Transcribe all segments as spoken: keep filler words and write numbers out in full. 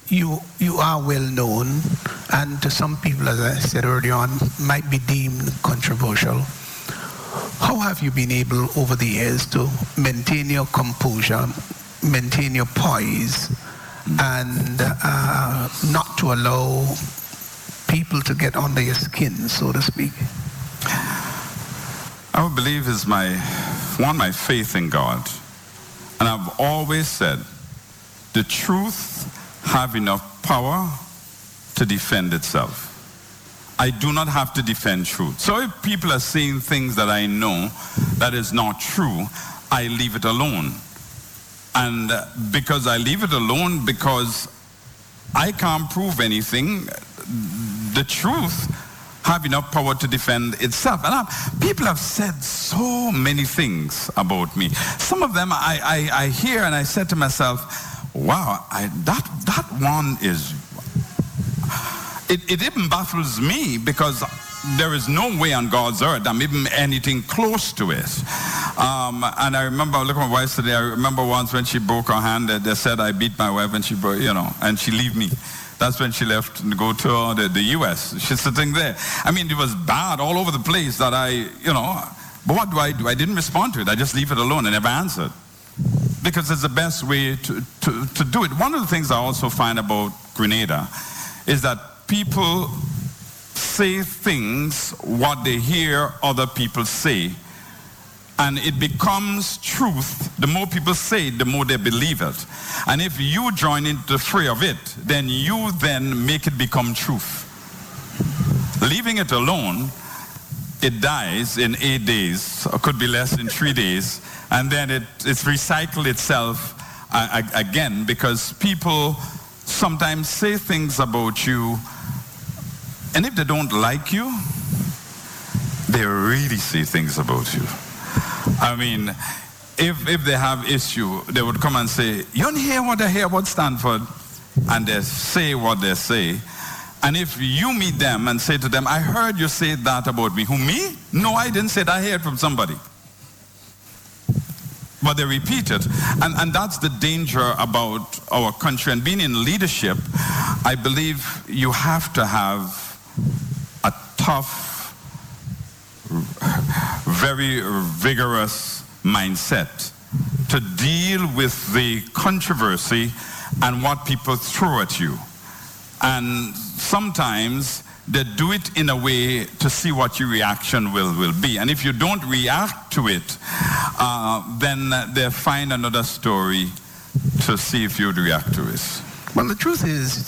you you are well known, and to some people, as I said earlier on, might be deemed controversial. How have you been able over the years to maintain your composure, maintain your poise, and uh, not to allow people to get under your skin, so to speak? I would believe is my, one, my faith in God. And I've always said, the truth have enough power to defend itself. I do not have to defend truth. So if people are saying things that I know that is not true, I leave it alone. And because I leave it alone, because I can't prove anything, the truth have enough power to defend itself. And I, people have said so many things about me. Some of them I, I, I hear and I said to myself, wow, I, that, that one is... It, it even baffles me, because there is no way on God's earth I'm even anything close to it. Um, and I remember, look at my wife today, I remember once when she broke her hand, they, they said I beat my wife and she broke, you know, and she leave me. That's when she left to go to uh, the, the U S. She's sitting there. I mean, it was bad all over the place that I, you know, but what do I do? I didn't respond to it. I just leave it alone and never answered. Because it's the best way to, to, to do it. One of the things I also find about Grenada is that people say things what they hear other people say, and it becomes truth. The more people say it, the more they believe it. And if you join into the fray of it, then you then make it become truth. Leaving it alone, it dies in eight days, or could be less than three days, and then it, it's recycled itself uh, again, because people sometimes say things about you, and if they don't like you, they really say things about you. I mean, if if they have issue, they would come and say, you don't hear what I hear about Stanford? And they say what they say. And if you meet them and say to them, I heard you say that about me. Who, me? No, I didn't say that. I heard from somebody. But they repeat it. And, and that's the danger about our country. And being in leadership, I believe you have to have a tough, very vigorous mindset to deal with the controversy and what people throw at you. And sometimes they do it in a way to see what your reaction will, will be. And if you don't react to it, uh, then they find another story to see if you'd react to it. Well, the truth is,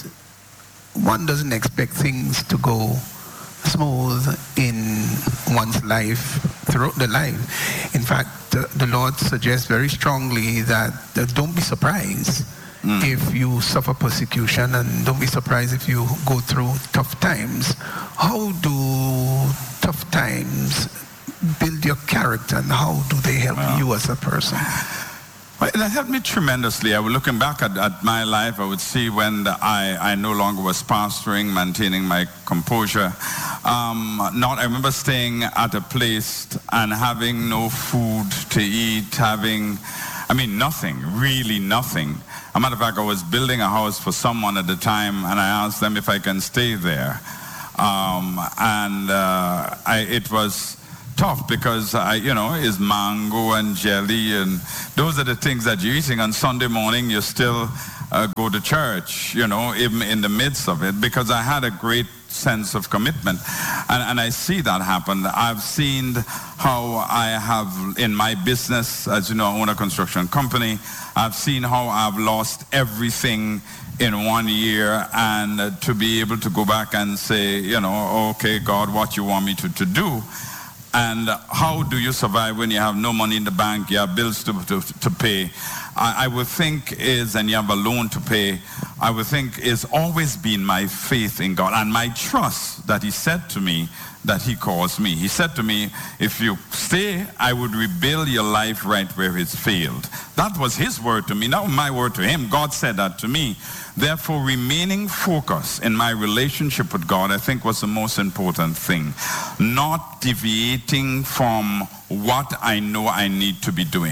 one doesn't expect things to go smooth in one's life, throughout the life. In fact, the, the Lord suggests very strongly that uh, don't be surprised mm. if you suffer persecution, and don't be surprised if you go through tough times. How do tough times build your character, and how do they help well, you as a person? Well, it helped me tremendously. I was looking back at, at my life, I would see when the, I, I no longer was pastoring, maintaining my composure. Um, not, I remember staying at a place and having no food to eat, having, I mean, nothing, really nothing. As a matter of fact, I was building a house for someone at the time, and I asked them if I can stay there. Um, and uh, I, it was tough, because I, you know, is mango and jelly, and those are the things that you're eating. On Sunday morning, you still uh, go to church, you know, even in the midst of it, because I had a great sense of commitment. And, and I see that happen. I've seen how I have, in my business, as you know, I own a construction company, I've seen how I've lost everything in one year, and uh, to be able to go back and say, you know, okay, God, what you want me to, to do? And how do you survive when you have no money in the bank, you have bills to, to, to pay? I, I would think is, and you have a loan to pay, I would think is always been my faith in God and my trust that he said to me that he calls me. He said to me, if you stay, I would rebuild your life right where it's failed. That was his word to me, not my word to him. God said that to me. Therefore, remaining focused in my relationship with God, I think, was the most important thing. Not deviating from what I know I need to be doing.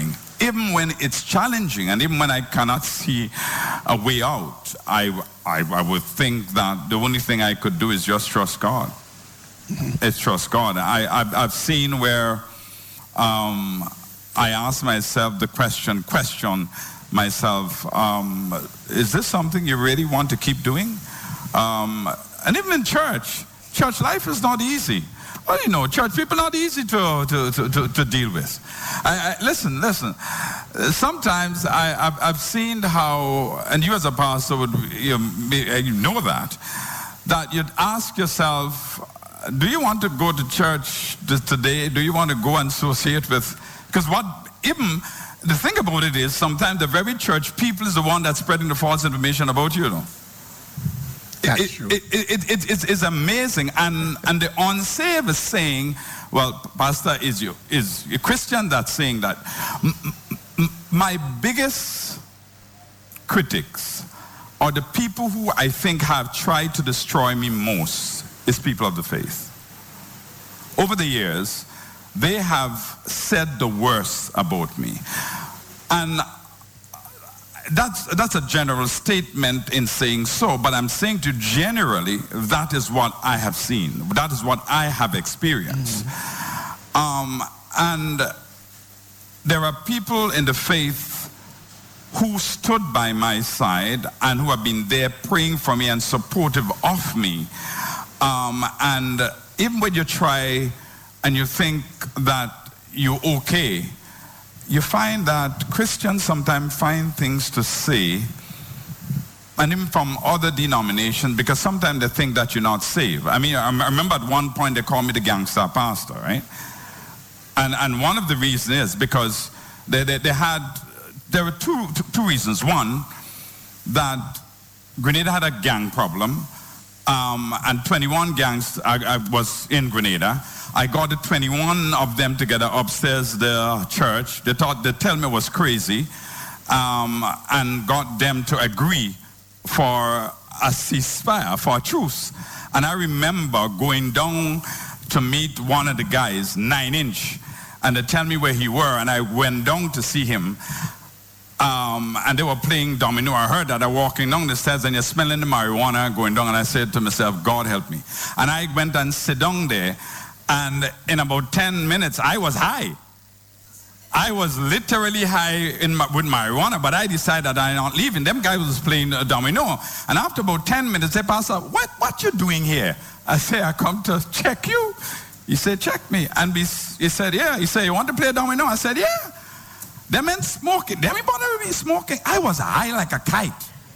even when it's challenging and even when I cannot see a way out, I, I, I would think that the only thing I could do is just trust God. Mm-hmm. It's trust God. I, I've, I've seen where um, I ask myself the question, question myself, um, is this something you really want to keep doing? Um, and even in church, church life is not easy. Well, you know, church people are not easy to, to, to, to, to deal with. I, I, listen, listen. Sometimes I, I've, I've seen how, and you as a pastor would you know, you know that, that you'd ask yourself, do you want to go to church today? Do you want to go and associate with, because what, even, the thing about it is sometimes the very church people is the one that's spreading the false information about you, you know. That's it, true. It, it, it, it, it's, it's amazing. And, and the unsaved is saying, well, Pastor, is you is a Christian that's saying that. M- m- my biggest critics are the people who I think have tried to destroy me most is people of the faith. Over the years, they have said the worst about me. And That's, that's a general statement in saying so, but I'm saying to generally, that is what I have seen. That is what I have experienced. Mm-hmm. Um, and there are people in the faith who stood by my side and who have been there praying for me and supportive of me. Um, and even when you try and you think that you're okay, you find that Christians sometimes find things to say, and even from other denominations, because sometimes they think that you're not saved. I mean, I remember at one point they called me the gangster pastor, right? And and one of the reasons is because they, they, they had, there were two, two reasons. One, that Grenada had a gang problem, um, and twenty-one gangs I, I was in Grenada. I got the twenty-one of them together upstairs the church. They thought, they tell me I was crazy, um, and got them to agree for a ceasefire, for a truce. And I remember going down to meet one of the guys, nine inch, and they tell me where he were, and I went down to see him. Um, and they were playing domino. I heard that. I walking down the stairs and you're smelling the marijuana going down, and I said to myself, God help me. And I went and sit down there. And in about ten minutes, I was high. I was literally high in my, with marijuana, but I decided that I'm not leaving. Them guys was playing uh, domino. And after about ten minutes, they passed out, what, what you doing here? I said, I come to check you. He said, check me. And he said, yeah. He said, you want to play domino? I said, yeah. Them men smoking. Them men bothering me smoking. I was high like a kite.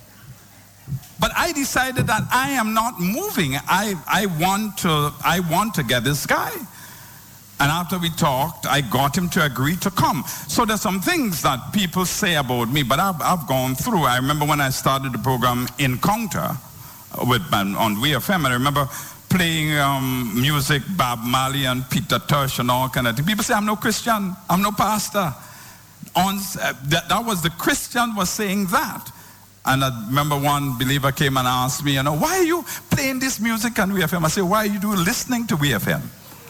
But I decided that I am not moving. I, I want to I want to get this guy. And after we talked, I got him to agree to come. So there's some things that people say about me, but I've, I've gone through. I remember when I started the program Encounter with on W F M, and I remember playing um, music, Bob Marley and Peter Tosh and all kind of things. People say, I'm no Christian, I'm no pastor. On, uh, that, that was the Christian was saying that. And I remember one believer came and asked me, you know, why are you playing this music on W F M? I said, why are you doing listening to W F M?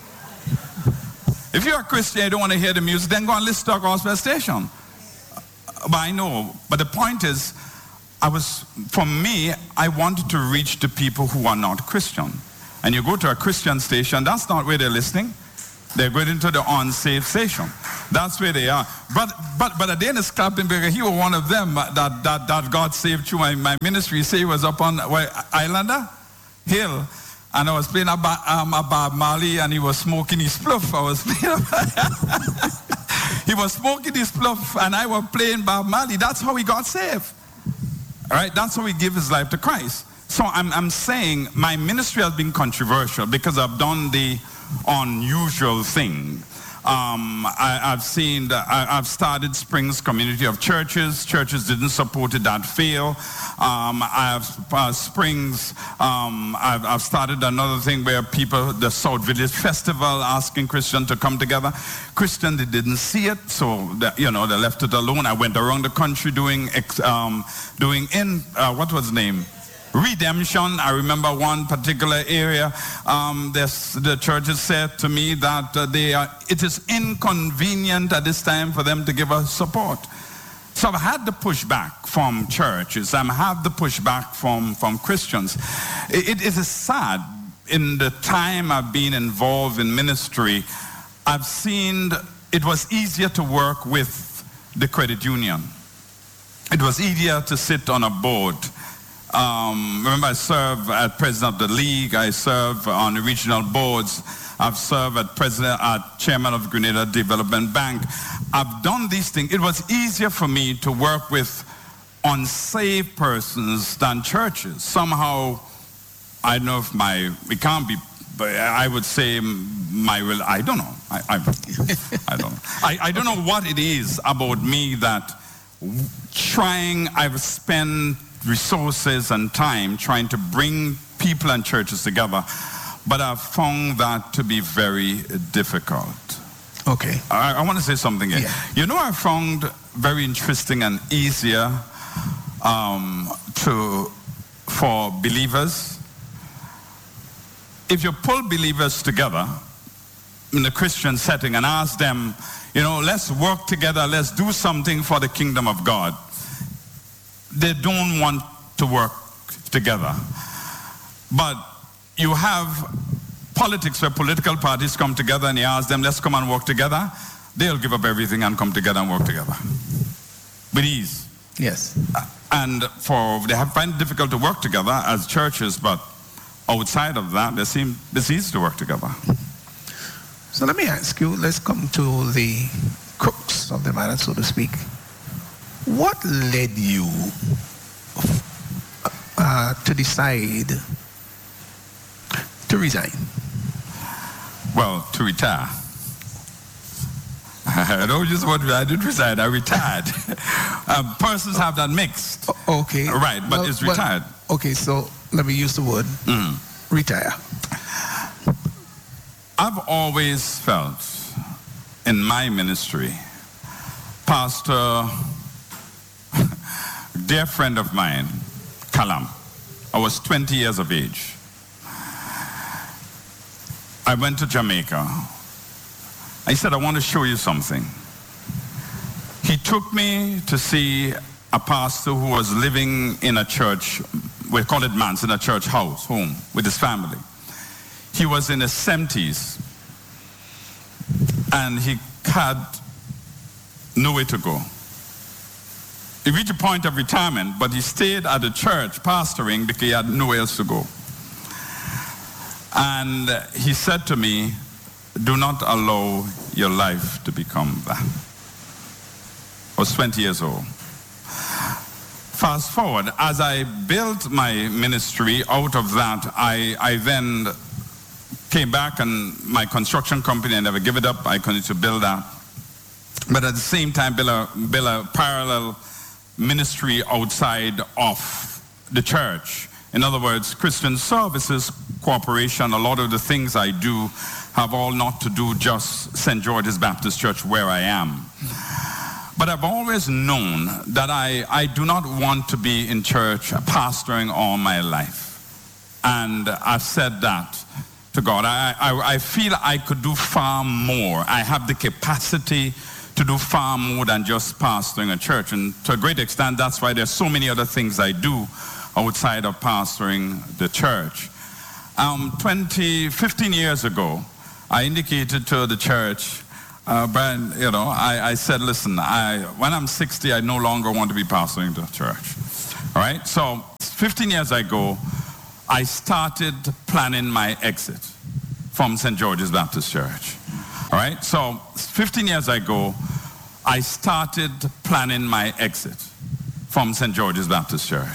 If you're a Christian, you don't want to hear the music, then go and listen to a gospel station. But I know, but the point is, I was, for me, I wanted to reach the people who are not Christian. And you go to a Christian station, that's not where they're listening. They're going into the unsaved station. That's where they are. But but but Dennis Klappenberger, he was one of them that that, that God saved through my, my ministry. He was up on where, Islander Hill, and I was playing a, um, a Bob Marley, and he was smoking his spliff. I was playing. He was smoking his spliff, and I was playing Bob Marley. That's how he got saved. All right, that's how he gave his life to Christ. So I'm I'm saying my ministry has been controversial because I've done the unusual thing. Um, I, I've seen that I, I've started Springs Community of Churches. Churches didn't support it, that failed. Um, I have uh, Springs. Um, I've, I've started another thing where people, the South Village Festival, asking Christians to come together. Christians, they didn't see it, so they, you know they left it alone. I went around the country doing um, doing in uh, what was the name? redemption. I remember one particular area, um, this, the churches said to me that uh, they are, it is inconvenient at this time for them to give us support. So I've had the pushback from churches. I've had the pushback from, from Christians. It, it is sad. In the time I've been involved in ministry, I've seen it was easier to work with the credit union. It was easier to sit on a board. Um, remember, I serve as president of the league. I serve on the regional boards. I've served as president, uh, chairman of Grenada Development Bank. I've done these things. It was easier for me to work with unsaved persons than churches. Somehow, I don't know if my, it can't be, but I would say my, I don't know. I, I, I don't know. I, I don't know what it is about me that trying, I've spent resources and time trying to bring people and churches together, but I've found that to be very difficult. Okay. I, I want to say something here. Yeah. You know, I found very interesting and easier um, to for believers. If you pull believers together in a Christian setting and ask them, you know, let's work together, let's do something for the kingdom of God, they don't want to work together. But you have politics where political parties come together and you ask them, let's come and work together. They'll give up everything and come together and work together. With ease. Yes. And for they have find it difficult to work together as churches, but outside of that, they seem it's easy to work together. So let me ask you, let's come to the crux of the matter, so to speak. What led you uh, to decide to resign? Well, to retire. I don't use the word I didn't resign, I retired. um, persons have that mixed. O- okay. Right, but well, it's retired. Well, okay, so let me use the word Mm. retire. I've always felt in my ministry, Pastor, dear friend of mine, Kalam, I was twenty years of age. I went to Jamaica. I said, I want to show you something. He took me to see a pastor who was living in a church, we call it manse, in a church house, home, with his family. He was in his seventies, and he had nowhere to go. He reached a point of retirement, but he stayed at the church pastoring because he had nowhere else to go. And he said to me, do not allow your life to become that. I was twenty years old. Fast forward, as I built my ministry out of that, I, I then came back, and my construction company, I never give it up. I continued to build that. But at the same time, build a, build a parallel ministry outside of the church. In other words, Christian Services Corporation, a lot of the things I do have all not to do just Saint George's Baptist Church where I am. But I've always known that I, I do not want to be in church pastoring all my life. And I've said that to God. I, I, I feel I could do far more. I have the capacity to do far more than just pastoring a church. And to a great extent, that's why there's so many other things I do outside of pastoring the church. Um, twenty, fifteen years ago, I indicated to the church, uh, Brian, you know, I, I said, listen, I, when I'm sixty, I no longer want to be pastoring the church. All right? So fifteen years ago, I started planning my exit from Saint George's Baptist Church. All right? So fifteen years ago, I started planning my exit from Saint George's Baptist Church.